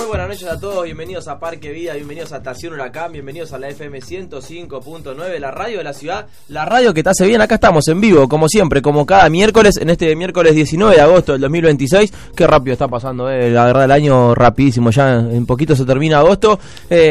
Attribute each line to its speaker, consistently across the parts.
Speaker 1: buenas noches a todos, bienvenidos a Parque Vida, bienvenidos a Estación Huracán, bienvenidos a la FM 105.9, la radio de la ciudad, la radio que te hace bien. Acá estamos en vivo, como siempre, como cada miércoles, en este miércoles 19 de agosto del 2026. Qué rápido está pasando, la verdad, el año rapidísimo, ya en poquito se termina agosto,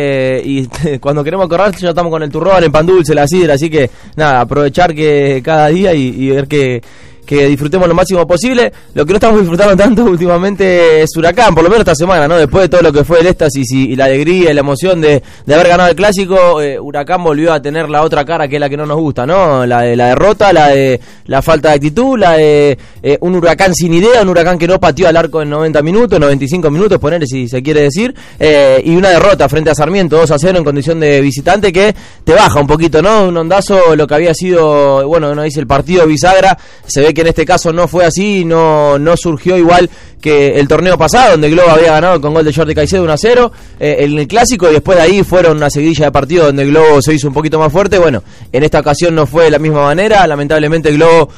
Speaker 1: y cuando queremos correr ya estamos con el turrón, el pan dulce, la sidra, así que nada, aprovechar que cada día y ver que disfrutemos lo máximo posible. Lo que no estamos disfrutando tanto últimamente es Huracán, por lo menos esta semana, ¿no? Después de todo lo que fue el éxtasis y la alegría y la emoción de haber ganado el clásico, Huracán volvió a tener la otra cara, que es la que no nos gusta, ¿no? La de la derrota, la de la falta de actitud, la de un Huracán sin idea, un Huracán que no pateó al arco en 90 minutos, 95 minutos, ponerle si se quiere decir, y una derrota frente a Sarmiento, 2-0 en condición de visitante, que te baja un poquito, ¿no? Un ondazo lo que había sido, bueno, uno dice el partido bisagra, se ve que en este caso no fue así, no surgió igual que el torneo pasado, donde Globo había ganado con gol de Jordi Caicedo 1-0 en el clásico, y después de ahí fueron una seguidilla de partidos donde Globo se hizo un poquito más fuerte. Bueno, en esta ocasión no fue de la misma manera, lamentablemente Globo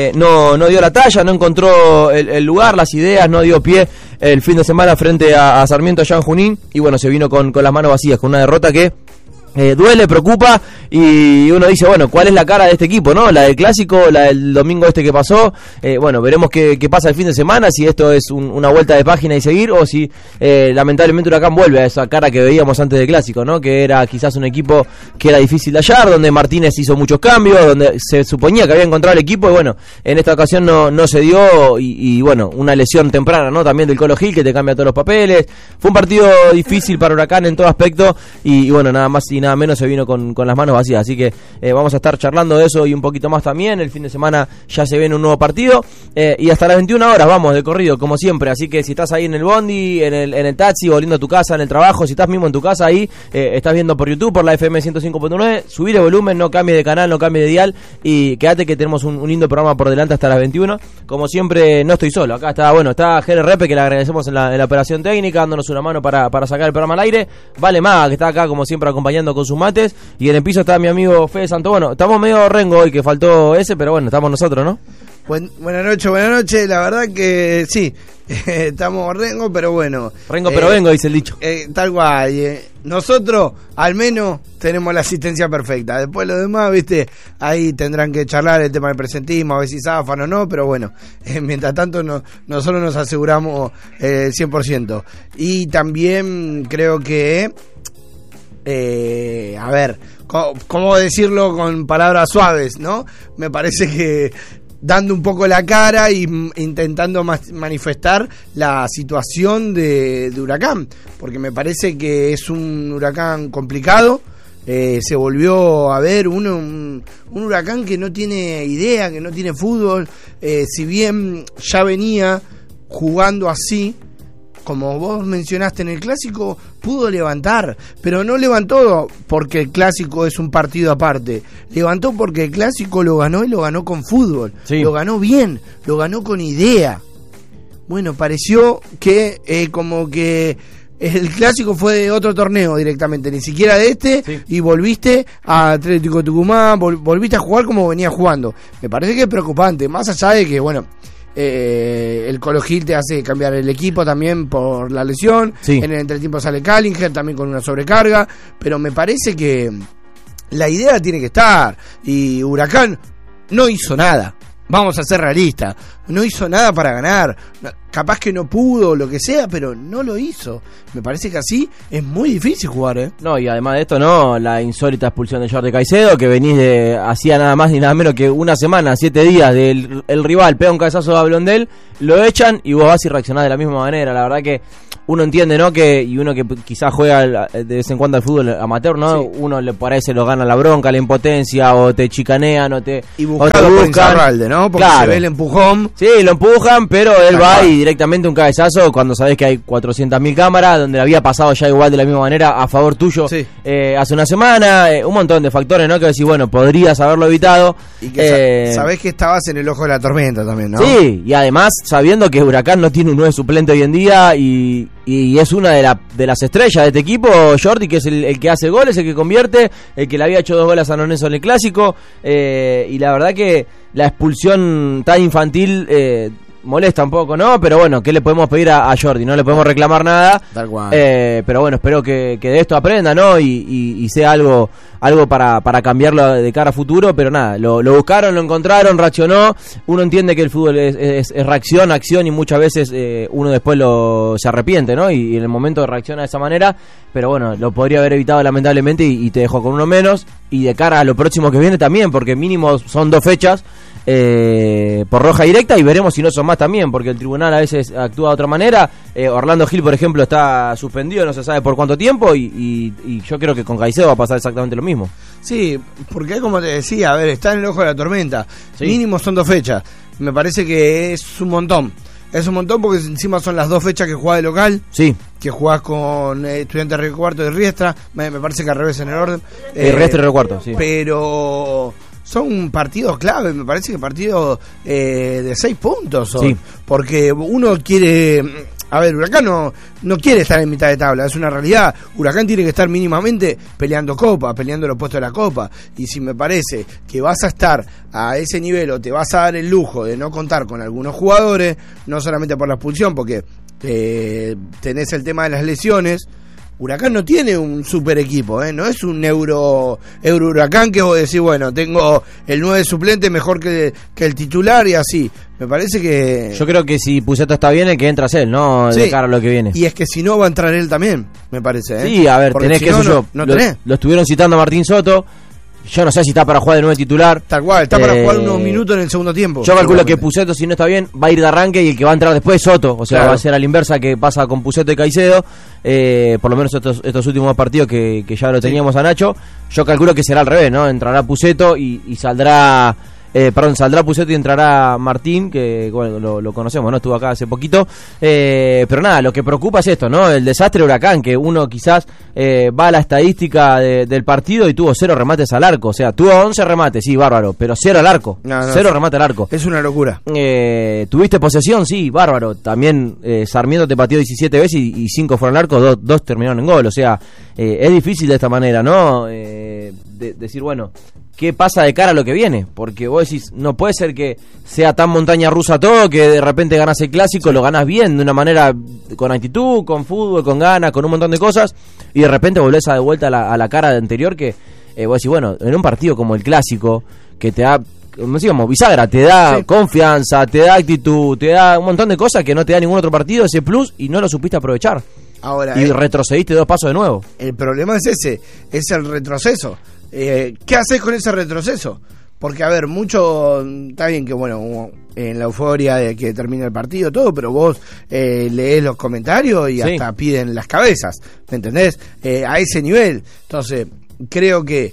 Speaker 1: no dio la talla, no encontró el lugar, las ideas, no dio pie el fin de semana frente a Sarmiento allá en Junín, y bueno, se vino con las manos vacías, con una derrota que duele, preocupa, y uno dice, bueno, ¿cuál es la cara de este equipo, no? La del clásico, la del domingo que pasó, bueno, veremos qué pasa el fin de semana, si esto es una vuelta de página y seguir, o si lamentablemente Huracán vuelve a esa cara que veíamos antes del clásico, ¿no? Que era quizás un equipo que era difícil de hallar, donde Martínez hizo muchos cambios, donde se suponía que había encontrado el equipo, y bueno, en esta ocasión no se dio, y bueno, una lesión temprana, ¿no? También del Colo Gil, que te cambia todos los papeles. Fue un partido difícil para Huracán en todo aspecto, y bueno, nada más y nada menos se vino con las manos vacías, así que vamos a estar charlando de eso y un poquito más también. El fin de semana ya se viene un nuevo partido, y hasta las 21 horas vamos de corrido, como siempre, así que si estás ahí en el bondi, en el taxi, volviendo a tu casa, en el trabajo, si estás mismo en tu casa ahí, estás viendo por YouTube, por la FM 105.9, subir el volumen, no cambies de canal, no cambies de dial, y quédate que tenemos un lindo programa por delante hasta las 21. Como siempre, no estoy solo, acá está Jere Repe, que le agradecemos en la operación técnica, dándonos una mano para sacar el programa al aire. Vale Maga, que está acá como siempre acompañando con sus mates, y en el piso está mi amigo Fede Santo. Bueno, estamos medio rengo hoy, que faltó ese, pero bueno, estamos nosotros, ¿no?
Speaker 2: Buenas noches, la verdad que sí, estamos rengo, pero bueno.
Speaker 1: Rengo pero vengo, dice el dicho.
Speaker 2: Tal cual, nosotros al menos tenemos la asistencia perfecta, después lo demás, viste, ahí tendrán que charlar el tema del presentismo, a ver si zafan o no, pero bueno, mientras tanto nosotros nos aseguramos 100%. Y también creo que... a ver, ¿cómo decirlo con palabras suaves, no? Me parece que dando un poco la cara y intentando manifestar la situación de Huracán, porque me parece que es un Huracán complicado. Se volvió a ver un Huracán que no tiene idea, que no tiene fútbol, si bien ya venía jugando así, como vos mencionaste en el clásico, pudo levantar, pero no levantó porque el clásico es un partido aparte, levantó porque el clásico lo ganó, y lo ganó con fútbol, sí. Lo ganó bien, lo ganó con idea. Bueno, pareció que como que el clásico fue de otro torneo directamente, ni siquiera de este, sí. Y volviste a Atlético Tucumán, volviste a jugar como venía jugando. Me parece que es preocupante, más allá de que, bueno, el Colo Gil te hace cambiar el equipo también por la lesión, sí. En el entretiempo sale Callinger también con una sobrecarga, pero me parece que la idea tiene que estar, y Huracán no hizo nada, vamos a ser realistas, no hizo nada para ganar, capaz que no pudo, lo que sea, pero no lo hizo. Me parece que así es muy difícil jugar,
Speaker 1: No, y además de esto, no, la insólita expulsión de Jordi Caicedo, que venís hacía nada más ni nada menos que una semana, 7 días, el rival pega un cabezazo a Blondel, lo echan y vos vas y reaccionás de la misma manera. La verdad que uno entiende, ¿no? Y uno que quizás juega de vez en cuando al fútbol amateur, ¿no? Sí. Uno le parece, lo gana la bronca, la impotencia, o te chicanean,
Speaker 2: y buscan por Insaurralde, ¿no? Porque claro, se ve el empujón.
Speaker 1: Sí, lo empujan, pero él va y directamente un cabezazo cuando sabés que hay 400.000 cámaras, donde había pasado ya igual de la misma manera a favor tuyo, sí. Hace una semana, un montón de factores, ¿no? Que decís, bueno, podrías haberlo evitado. Y
Speaker 2: que sabés que estabas en el ojo de la tormenta también, ¿no?
Speaker 1: Sí, y además sabiendo que Huracán no tiene un 9 suplente hoy en día, y es una de las estrellas de este equipo, Jordi, que es el que hace goles, el que convierte, el que le había hecho 2 goles a San Lorenzo en el clásico, y la verdad que la expulsión tan infantil molesta un poco, ¿no? Pero bueno, ¿qué le podemos pedir a Jordi? No le podemos reclamar nada.
Speaker 2: Tal cual.
Speaker 1: Pero bueno, espero que de esto aprenda, ¿no? Y sea algo para cambiarlo de cara a futuro. Pero nada, lo buscaron, lo encontraron, reaccionó. Uno entiende que el fútbol es reacción, acción, y muchas veces uno después se arrepiente, ¿no? Y en el momento reacciona de esa manera. Pero bueno, lo podría haber evitado lamentablemente y te dejó con uno menos. Y de cara a lo próximo que viene también, porque mínimo son 2 fechas. Por roja directa, y veremos si no son más también, porque el tribunal a veces actúa de otra manera. Orlando Gil, por ejemplo, está suspendido, no se sabe por cuánto tiempo, y yo creo que con Caicedo va a pasar exactamente lo mismo.
Speaker 2: Sí, porque como te decía, a ver, está en el ojo de la tormenta.
Speaker 1: Sí.
Speaker 2: Mínimo son 2 fechas. Me parece que es un montón. Es un montón porque encima son las 2 fechas que jugás de local.
Speaker 1: Sí.
Speaker 2: Que jugás con Estudiantes Río Cuarto y Riestra. Me parece que al revés en el orden.
Speaker 1: Riestra y Río Cuarto, sí.
Speaker 2: Pero son partidos clave, me parece que partidos de 6 puntos son. Sí. Porque uno quiere... A ver, Huracán no quiere estar en mitad de tabla, es una realidad. Huracán tiene que estar mínimamente peleando Copa, peleando los puestos de la Copa. Y si me parece que vas a estar a ese nivel o te vas a dar el lujo de no contar con algunos jugadores, no solamente por la expulsión, porque tenés el tema de las lesiones. Huracán no tiene un super equipo, no es un euro Huracán que vos decís, bueno, tengo el 9 suplente mejor que el titular y así. Me parece que...
Speaker 1: Yo creo que si Pusetto está bien, el que entra es él, ¿no?
Speaker 2: Sí.
Speaker 1: De cara a lo que viene.
Speaker 2: Y es que si no va a entrar él también, me parece.
Speaker 1: Sí, a ver,
Speaker 2: porque
Speaker 1: tenés
Speaker 2: si
Speaker 1: que
Speaker 2: no,
Speaker 1: eso
Speaker 2: no
Speaker 1: yo.
Speaker 2: tenés.
Speaker 1: Lo estuvieron citando a Martín Soto. Yo no sé si está para jugar de 9 titular.
Speaker 2: Tal cual, está para jugar unos minutos en el segundo tiempo.
Speaker 1: Yo calculo que Pusetto, si no está bien, va a ir de arranque, y el que va a entrar después es Soto. O sea, claro, va a ser a la inversa que pasa con Pusetto y Caicedo. Por lo menos estos últimos partidos que ya lo teníamos a Nacho. Yo calculo que será al revés, ¿no? Entrará Pusetto y saldrá... saldrá Pusetto y entrará Martín, que bueno, lo conocemos, ¿no? Estuvo acá hace poquito. Pero nada, lo que preocupa es esto, ¿no? El desastre de Huracán, que uno quizás va a la estadística del partido y tuvo 0 remates al arco. O sea, tuvo 11 remates, sí, bárbaro, pero 0 al arco. No, 0 remate al arco.
Speaker 2: Es una locura.
Speaker 1: ¿Tuviste posesión? Sí, bárbaro. También Sarmiento te pateó 17 veces y 5 fueron al arco, 2 terminaron en gol. O sea, es difícil de esta manera, ¿no? Decir, bueno, ¿qué pasa de cara a lo que viene? Porque vos decís, no puede ser que sea tan montaña rusa todo, que de repente ganás el clásico, lo ganás bien, de una manera, con actitud, con fútbol, con ganas, con un montón de cosas, y de repente volvés de vuelta a la cara anterior, que vos decís, bueno, en un partido como el clásico, que te da, como decíamos, bisagra, te da confianza, te da actitud, te da un montón de cosas que no te da ningún otro partido, ese plus, y no lo supiste aprovechar.
Speaker 2: Ahora,
Speaker 1: y retrocediste 2 pasos de nuevo.
Speaker 2: El problema es ese, es el retroceso. ¿Qué haces con ese retroceso? Porque, a ver, mucho, está bien que, bueno, en la euforia de que termine el partido, todo, pero vos leés los comentarios y hasta piden las cabezas, ¿me entendés? A ese nivel. Entonces, creo que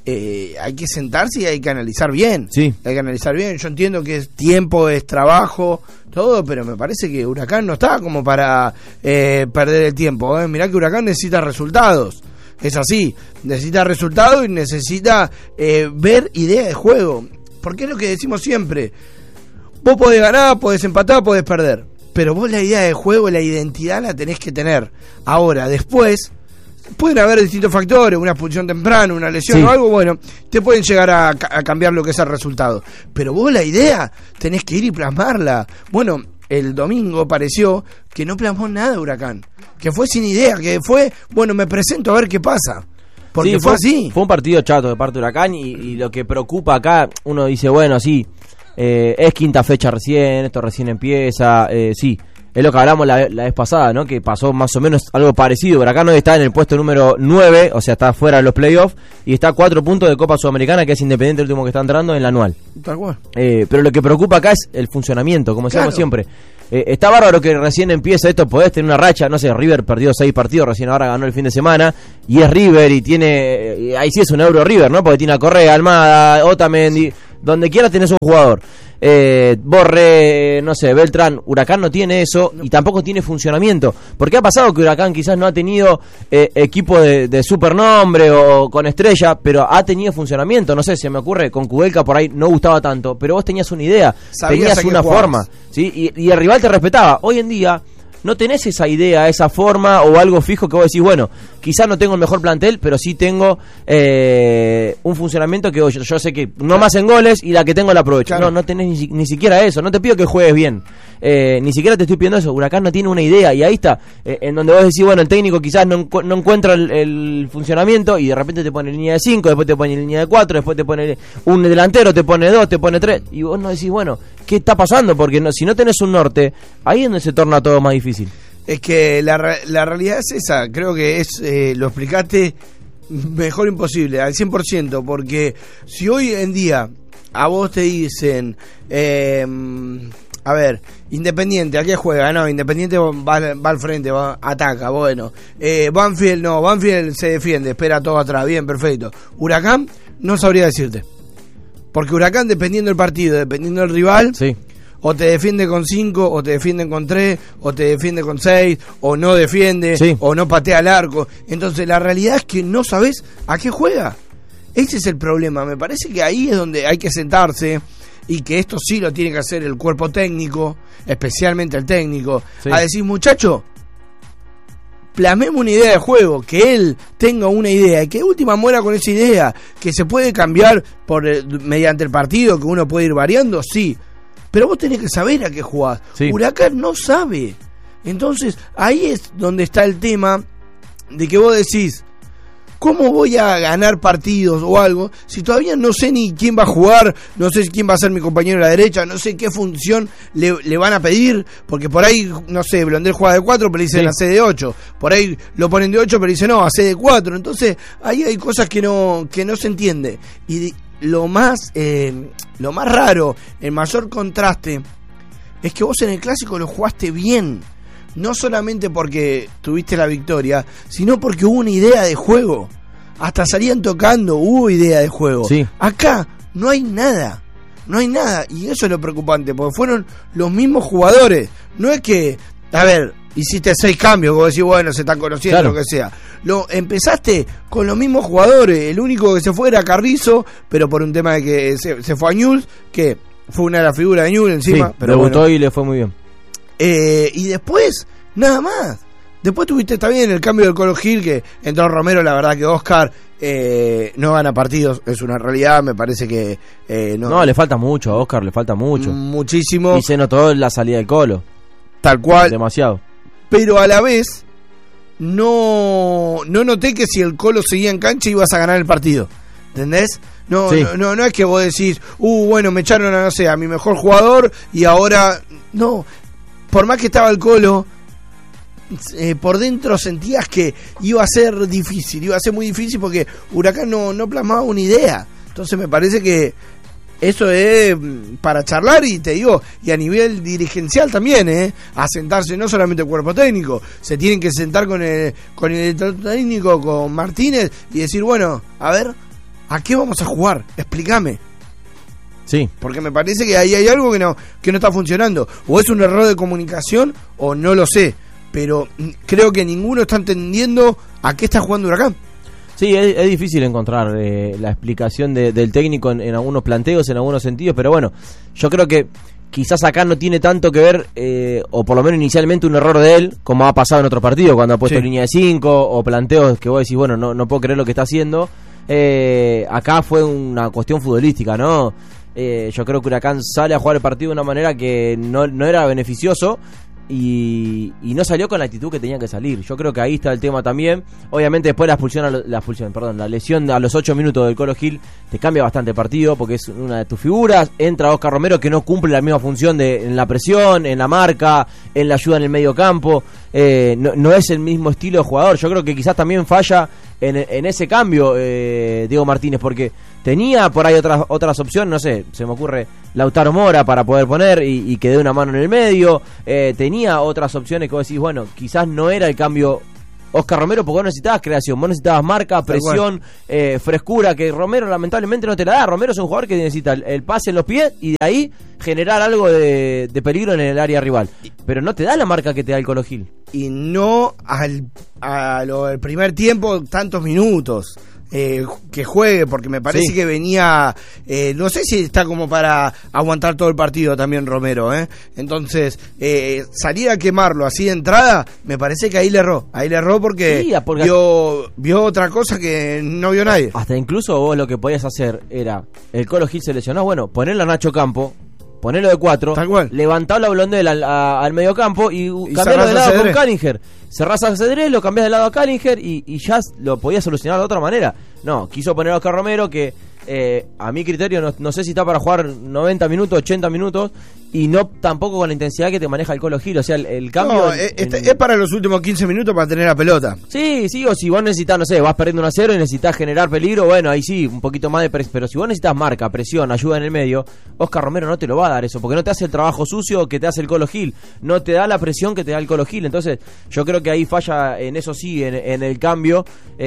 Speaker 2: hay que sentarse y hay que analizar bien.
Speaker 1: Sí.
Speaker 2: Hay que analizar bien. Yo entiendo que es tiempo, es trabajo, todo, pero me parece que Huracán no está como para perder el tiempo. Mirá que Huracán necesita resultados. Es así, necesita resultados y necesita ver idea de juego. Porque es lo que decimos siempre. Vos podés ganar, podés empatar, podés perder. Pero vos la idea de juego, la identidad la tenés que tener. Ahora, después, pueden haber distintos factores, una expulsión temprana, una lesión o algo, bueno, te pueden llegar a cambiar lo que es el resultado. Pero vos la idea tenés que ir y plasmarla. Bueno, el domingo pareció que no plasmó nada Huracán, que fue sin idea, que fue, bueno, me presento a ver qué pasa, porque fue así.
Speaker 1: Fue un partido chato de parte de Huracán, y lo que preocupa acá, uno dice, bueno, sí, es quinta fecha recién, esto recién empieza, sí, es lo que hablamos la vez pasada, ¿no? Que pasó más o menos algo parecido. Huracán hoy está en el puesto número 9, o sea, está fuera de los playoffs, y está a 4 puntos de Copa Sudamericana, que es Independiente, el último que está entrando en la anual.
Speaker 2: Tal cual.
Speaker 1: Pero lo que preocupa acá es el funcionamiento, como decíamos siempre. Está bárbaro que recién empieza esto, podés tener una racha, no sé, River perdió 6 partidos, recién ahora ganó el fin de semana, y es River, y tiene, ahí sí es un euro River, ¿no? Porque tiene a Correa, Almada, Otamendi, donde quiera tenés un jugador. Borré, no sé, Beltrán. Huracán no tiene eso, y tampoco tiene funcionamiento, porque ha pasado que Huracán quizás no ha tenido equipo de supernombre o con estrella, pero ha tenido funcionamiento. No sé, se me ocurre con Kudelka, por ahí no gustaba tanto, pero vos tenías una idea, tenías una forma, ¿sí? Y el rival te respetaba. Hoy en día no tenés esa idea, esa forma o algo fijo que vos decís, bueno, quizás no tengo el mejor plantel, pero sí tengo un funcionamiento que yo sé que no más en goles y la que tengo la aprovecho. Claro. No tenés ni siquiera eso, no te pido que juegues bien, ni siquiera te estoy pidiendo eso. Huracán no tiene una idea y ahí está, en donde vos decís, bueno, el técnico quizás no encuentra el funcionamiento y de repente te pone línea de 5, después te pone línea de 4, después te pone un delantero, te pone 2, te pone 3 y vos no decís, bueno, ¿qué está pasando? Porque si no tenés un norte, ahí es donde se torna todo más difícil.
Speaker 2: Es que la realidad es esa, creo que lo explicaste mejor imposible, al 100%, porque si hoy en día a vos te dicen, a ver, Independiente, ¿a qué juega? No, Independiente va al frente, ataca, bueno. Banfield se defiende, espera todo atrás, bien, perfecto. Huracán, no sabría decirte. Porque Huracán, dependiendo del partido, dependiendo del rival,
Speaker 1: sí,
Speaker 2: o te defiende con 5, o te defiende con 3, o te defiende con 6, o no defiende,
Speaker 1: sí,
Speaker 2: o no patea al arco. Entonces la realidad es que no sabes a qué juega. Ese es el problema. Me parece que ahí es donde hay que sentarse, y que esto sí lo tiene que hacer el cuerpo técnico, especialmente el técnico, sí, a decir, muchacho, plasmemos una idea de juego, que él tenga una idea y que de última muera con esa idea, que se puede cambiar mediante el partido, que uno puede ir variando, sí, pero vos tenés que saber a qué jugás. Sí. Huracán no sabe. Entonces ahí es donde está el tema de que vos decís, ¿cómo voy a ganar partidos o algo si todavía no sé ni quién va a jugar, no sé quién va a ser mi compañero a la derecha, no sé qué función le van a pedir? Porque por ahí, no sé, Blondel juega de 4, pero le dicen, sí, hace de 8. Por ahí lo ponen de 8, pero dicen, no, hace de 4. Entonces ahí hay cosas que no se entiende. Y lo más raro, el mayor contraste, es que vos en el Clásico lo jugaste bien. No solamente porque tuviste la victoria, sino porque hubo una idea de juego. Hasta salían tocando, hubo idea de juego.
Speaker 1: Sí.
Speaker 2: Acá no hay nada. No hay nada. Y eso es lo preocupante, porque fueron los mismos jugadores. No es que, a ver, hiciste 6 cambios, como decís, bueno, se están conociendo, claro, lo que sea. Empezaste con los mismos jugadores. El único que se fue era Carrizo, pero por un tema de que se fue a Newell's, que fue una de las figuras de Newell's encima.
Speaker 1: Sí,
Speaker 2: pero
Speaker 1: debutó, bueno, y le fue muy bien.
Speaker 2: Y después, nada más. Después tuviste también el cambio del Colo Gil, que entró Romero. La verdad que Oscar no gana partidos, es una realidad. Me parece que
Speaker 1: no, le falta mucho a Oscar, le falta mucho.
Speaker 2: Muchísimo.
Speaker 1: Y se notó la salida del Colo.
Speaker 2: Tal cual.
Speaker 1: Demasiado.
Speaker 2: Pero a la vez, no noté que si el Colo seguía en cancha ibas a ganar el partido. ¿Entendés? No, sí, no es que vos decís, bueno, me echaron a, no sé, a mi mejor jugador y ahora... No, por más que estaba el Colo, por dentro sentías que iba a ser difícil, iba a ser muy difícil porque Huracán no plasmaba una idea. Entonces me parece que eso es para charlar, y te digo, y a nivel dirigencial también, a sentarse no solamente el cuerpo técnico, se tienen que sentar con el técnico, con Martínez, y decir, bueno, a ver, ¿a qué vamos a jugar? Explícame.
Speaker 1: Sí.
Speaker 2: Porque me parece que ahí hay algo que no está funcionando. O es un error de comunicación, o no lo sé. Pero creo que ninguno está entendiendo a qué está jugando Huracán.
Speaker 1: Sí, es difícil encontrar la explicación del técnico en algunos planteos, en algunos sentidos. Pero bueno, yo creo que quizás acá no tiene tanto que ver, o por lo menos inicialmente un error de él, como ha pasado en otros partidos, cuando ha puesto, sí, línea de 5 o planteos que vos decís, bueno, no puedo creer lo que está haciendo. Acá fue una cuestión futbolística, ¿no? Yo creo que Huracán sale a jugar el partido de una manera que no era beneficioso y no salió con la actitud que tenía que salir. Yo creo que ahí está el tema también. Obviamente después la lesión a los 8 minutos del Colo Gil te cambia bastante el partido, porque es una de tus figuras. Entra Oscar Romero, que no cumple la misma función en la presión, en la marca, en la ayuda en el medio campo. No es el mismo estilo de jugador. Yo creo que quizás también falla en ese cambio Diego Martínez, porque tenía por ahí otras opciones, no sé, se me ocurre Lautaro Mora para poder poner y que dé una mano en el medio. Tenía otras opciones que vos decís, bueno, quizás no era el cambio Oscar Romero, porque vos necesitabas creación, vos necesitabas marca, presión, frescura, que Romero lamentablemente no te la da. Romero es un jugador que necesita el pase en los pies y de ahí generar algo de peligro en el área rival, pero no te da la marca que te da el Colo Gil.
Speaker 2: Y no al primer tiempo tantos minutos. que juegue, porque me parece que venía, no sé si está como para aguantar todo el partido también Romero, entonces salir a quemarlo así de entrada, me parece que ahí le erró porque, vio otra cosa que no vio nadie.
Speaker 1: Hasta incluso vos lo que podías hacer era, el Colo Gil se lesionó, bueno, ponerlo a Nacho Campo, ponerlo de 4, levantarlo a Blondel al mediocampo y cambiarlo de lado con Cállinger. Cerrás a Cedrés, lo cambiás de lado a Cállinger y ya lo podías solucionar de otra manera. No, quiso poner a Oscar Romero que a mi criterio no sé si está para jugar 90 minutos, 80 minutos y no tampoco con la intensidad que te maneja el Colo Gil. O sea, el cambio...
Speaker 2: No, es para los últimos 15 minutos para tener la pelota.
Speaker 1: Sí, o si vos necesitas, no sé, vas perdiendo 1-0 y necesitas generar peligro, bueno, ahí sí, un poquito más de presión. Pero si vos necesitas marca, presión, ayuda en el medio, Oscar Romero no te lo va a dar eso, porque no te hace el trabajo sucio que te hace el Colo Gil, no te da la presión que te da el Colo Gil. Entonces, yo creo que ahí falla en eso sí, en el cambio,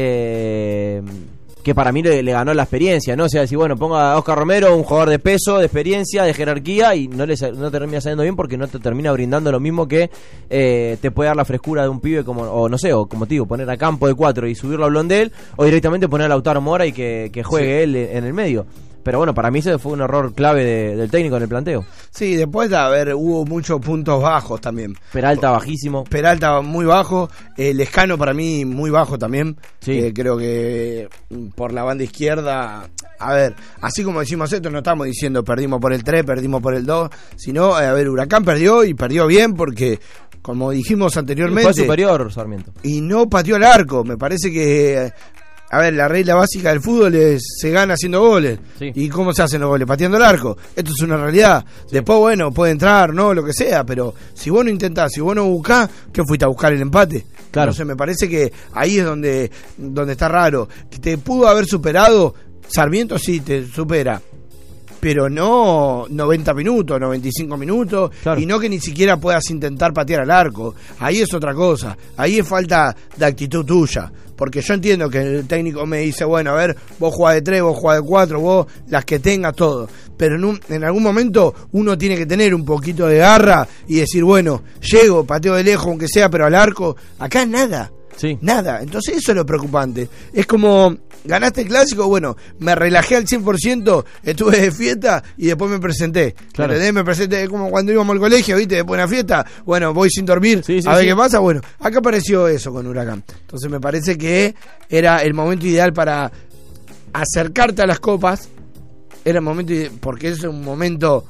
Speaker 1: que para mí le ganó la experiencia, ¿no? O sea, si bueno, ponga a Oscar Romero, un jugador de peso, de experiencia, de jerarquía, y no termina saliendo bien porque no te termina brindando lo mismo que te puede dar la frescura de un pibe como, o no sé, o como te digo, poner a Campo de 4 y subirlo a Blondel, o directamente poner a Lautaro Mora y que juegue él en el medio. Pero bueno, para mí ese fue un error clave del técnico en el planteo.
Speaker 2: Sí, después hubo muchos puntos bajos también.
Speaker 1: Peralta bajísimo.
Speaker 2: Peralta muy bajo. Lescano para mí muy bajo también.
Speaker 1: Sí.
Speaker 2: Creo que por la banda izquierda... A ver, así como decimos esto, no estamos diciendo perdimos por el 3, perdimos por el 2, sino, Huracán perdió y perdió bien porque, como dijimos anteriormente...
Speaker 1: Fue superior Sarmiento.
Speaker 2: Y no pateó al arco, me parece que... A ver, la regla básica del fútbol se gana haciendo goles.
Speaker 1: Sí.
Speaker 2: ¿Y cómo se hacen los goles? Pateando el arco. Esto es una realidad. Sí. Después, bueno, puede entrar, no, lo que sea, pero si vos no intentás, si vos no buscás, ¿qué fuiste a buscar el empate?
Speaker 1: Claro.
Speaker 2: Entonces me parece que ahí es donde está raro. Que te pudo haber superado, Sarmiento sí te supera, pero no 90 minutos, 95 minutos, claro. Y no que ni siquiera puedas intentar patear al arco. Ahí es otra cosa, ahí es falta de actitud tuya, porque yo entiendo que el técnico me dice, bueno, a ver, vos jugás de 3, vos jugás de 4, vos las que tengas, todo, pero en algún momento uno tiene que tener un poquito de garra y decir, bueno, llego, pateo de lejos aunque sea, pero al arco, acá nada.
Speaker 1: Sí. Nada,
Speaker 2: entonces eso es lo preocupante. Es como, ganaste el clásico, bueno, me relajé al 100%, estuve de fiesta y después me presenté.
Speaker 1: Claro.
Speaker 2: Me presenté como cuando íbamos al colegio, ¿viste? Después de una fiesta, bueno, voy sin dormir, a ver qué pasa. Bueno, acá apareció eso con Huracán. Entonces me parece que era el momento ideal para acercarte a las copas. Era el momento porque es un momento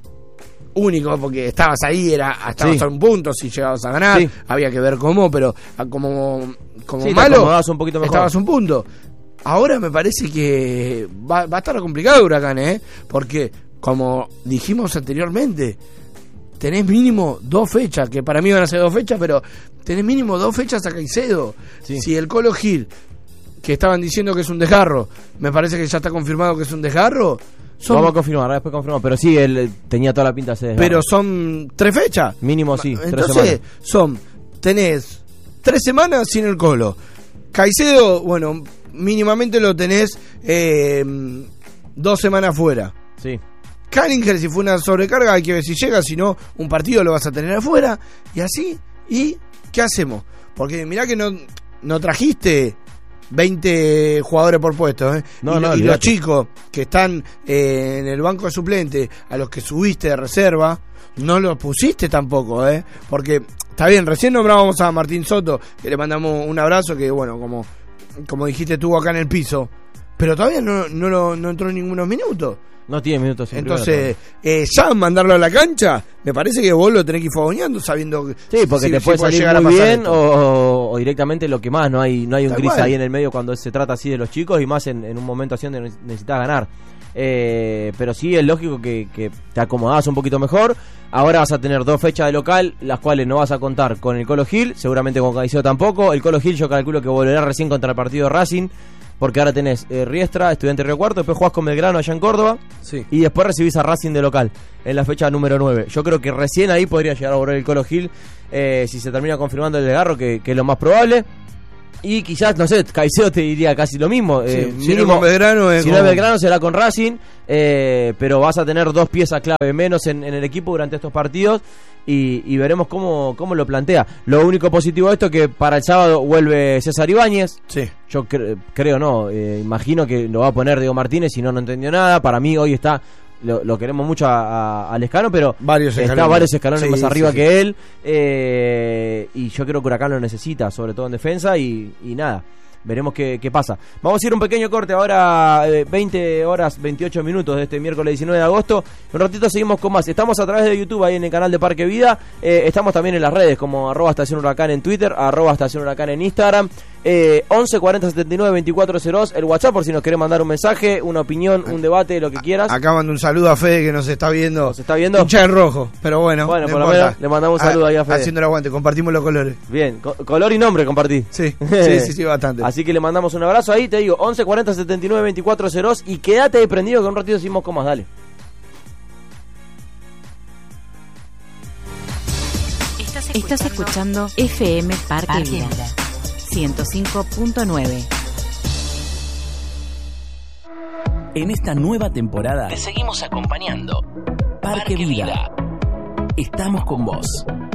Speaker 2: único, porque estabas ahí, estabas a un punto, si llegabas a ganar, había que ver cómo, pero como malo,
Speaker 1: un poquito mejor.
Speaker 2: Estabas a un punto. Ahora me parece que va a estar complicado Huracán, porque como dijimos anteriormente, tenés mínimo 2 fechas, que para mí van a ser 2 fechas, pero tenés mínimo 2 fechas a Caicedo.
Speaker 1: Sí.
Speaker 2: Si el Colo Gil, que estaban diciendo que es un desgarro, me parece que ya está confirmado que es un desgarro.
Speaker 1: Vamos a confirmar, después confirmamos, pero sí, él tenía toda la pinta de ser desgarro.
Speaker 2: Pero son 3 fechas.
Speaker 1: Mínimo sí,
Speaker 2: entonces, 3 semanas. Tenés 3 semanas sin el Colo. Caicedo, bueno, mínimamente lo tenés 2 semanas fuera.
Speaker 1: Sí.
Speaker 2: Cállinger, si fue una sobrecarga, hay que ver si llega, si no, un partido lo vas a tener afuera. Y así, ¿y qué hacemos? Porque mirá que no trajiste 20 jugadores por puesto, y los chicos que están en el banco de suplente, a los que subiste de reserva, no los pusiste tampoco, porque está bien, recién nombrábamos a Martín Soto, que le mandamos un abrazo, que bueno, como dijiste, estuvo acá en el piso, pero todavía no entró en ningunos minutos.
Speaker 1: No tiene minutos.
Speaker 2: Entonces, ya mandarlo a la cancha, me parece que vos lo tenés que ir fogoneando sabiendo que...
Speaker 1: Sí, porque te puede salir muy bien o directamente lo que más, no hay un gris ahí en el medio cuando se trata así de los chicos y más en un momento así donde necesitas ganar. Pero sí es lógico que te acomodás un poquito mejor. Ahora vas a tener 2 fechas de local, las cuales no vas a contar con el Colo Gil, seguramente con Caicedo tampoco. El Colo Gil yo calculo que volverá recién contra el partido de Racing, porque ahora tenés Riestra, Estudiante Río Cuarto, después jugás con Belgrano allá en Córdoba, y después recibís a Racing de local en la fecha número 9. Yo creo que recién ahí podría llegar a volver el Colo Gil, si se termina confirmando el desgarro, que es lo más probable. Y quizás, no sé, Caicedo te diría casi lo mismo.
Speaker 2: Sí,
Speaker 1: Mínimo,
Speaker 2: si no con Belgrano,
Speaker 1: si no es Belgrano será con Racing, pero vas a tener 2 piezas clave menos en el equipo durante estos partidos y veremos cómo lo plantea. Lo único positivo de esto es que para el sábado vuelve César Ibáñez.
Speaker 2: Sí.
Speaker 1: Yo creo, no, imagino que lo va a poner Diego Martínez, si no entendió nada. Para mí hoy está... Lo queremos mucho a Lescano, pero
Speaker 2: varios
Speaker 1: escalones más arriba que él. Y yo creo que Huracán lo necesita, sobre todo en defensa. Y nada, veremos qué pasa. Vamos a ir un pequeño corte ahora, 20 horas 28 minutos de este miércoles 19 de agosto. Un ratito seguimos con más. Estamos a través de YouTube, ahí en el canal de Parque Vida. Estamos también en las redes como @Estación Huracán en Twitter, @Estación Huracán en Instagram. 11 40 79 24 02, el WhatsApp por si nos querés mandar un mensaje, una opinión, un debate, lo que quieras.
Speaker 2: Acá mando un saludo a Fede que nos está viendo.
Speaker 1: ¿Nos está viendo?
Speaker 2: Hincha en rojo, pero bueno.
Speaker 1: Bueno, por lo menos le mandamos un saludo ahí a Fede.
Speaker 2: Haciendo el aguante, compartimos los colores.
Speaker 1: Bien, color y nombre compartí.
Speaker 2: Sí, sí, bastante.
Speaker 1: Así que le mandamos un abrazo ahí, te digo, 11 40 79 24 02 y quédate ahí prendido que un ratito seguimos con más, dale.
Speaker 3: Estás escuchando FM Parque Vida 105.9.
Speaker 4: En esta nueva temporada te seguimos acompañando. Parque Vida. Estamos con vos.